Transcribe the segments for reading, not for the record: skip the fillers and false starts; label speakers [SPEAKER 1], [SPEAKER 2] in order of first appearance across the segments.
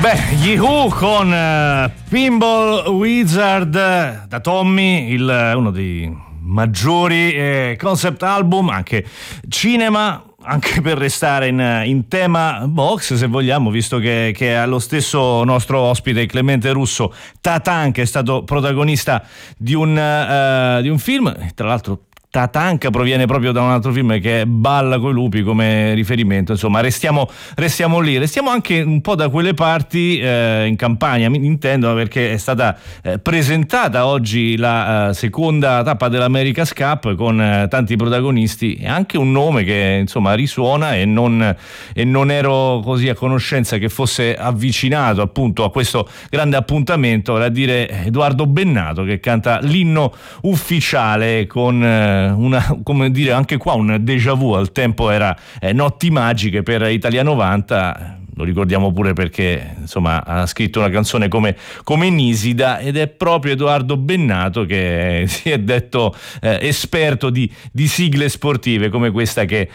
[SPEAKER 1] Gli Who con Pinball Wizard da Tommy, uno dei maggiori concept album, anche cinema, anche per restare in tema box, se vogliamo, visto che è lo stesso nostro ospite Clemente Russo, Tatanka è stato protagonista di un film, tra l'altro Tatanka proviene proprio da un altro film che è Balla coi lupi come riferimento. Insomma, restiamo lì, restiamo anche un po' da quelle parti, in Campania, mi intendo, perché è stata presentata oggi la seconda tappa dell'America's Cup con tanti protagonisti e anche un nome che insomma risuona e non ero così a conoscenza che fosse avvicinato appunto a questo grande appuntamento, vale a dire Edoardo Bennato, che canta l'inno ufficiale con come dire, anche qua un déjà vu. Al tempo era Notti Magiche per Italia 90, lo ricordiamo pure perché insomma ha scritto una canzone come Nisida, ed è proprio Edoardo Bennato che si è detto esperto di sigle sportive come questa, che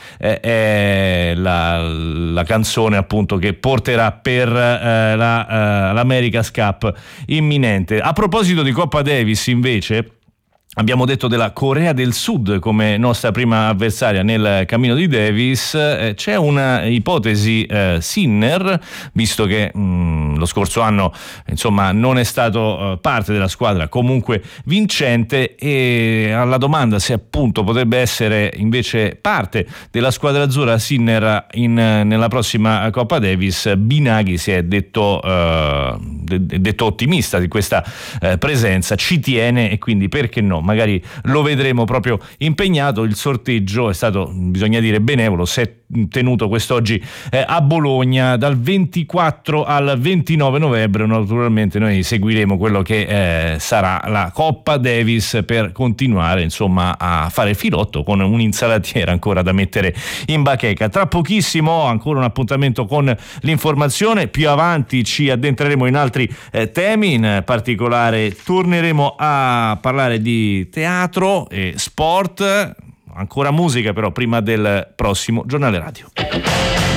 [SPEAKER 1] è la canzone appunto che porterà per l'America's Cup imminente. A proposito di Coppa Davis, invece, abbiamo detto della Corea del Sud come nostra prima avversaria nel cammino di Davis. C'è una ipotesi Sinner, visto che lo scorso anno insomma non è stato parte della squadra comunque vincente, e alla domanda se appunto potrebbe essere invece parte della squadra azzurra Sinner nella prossima Coppa Davis, Binaghi si è detto ottimista di questa presenza, ci tiene, e quindi perché no, magari lo vedremo proprio impegnato. Il sorteggio è stato, bisogna dire, benevolo, si è tenuto quest'oggi a Bologna dal 24 al 29 novembre. Naturalmente noi seguiremo quello che sarà la Coppa Davis per continuare insomma a fare filotto con un'insalatiera ancora da mettere in bacheca. Tra pochissimo ancora un appuntamento con l'informazione, più avanti ci addentreremo in altri temi, in particolare torneremo a parlare di teatro e sport, ancora musica però prima del prossimo giornale radio.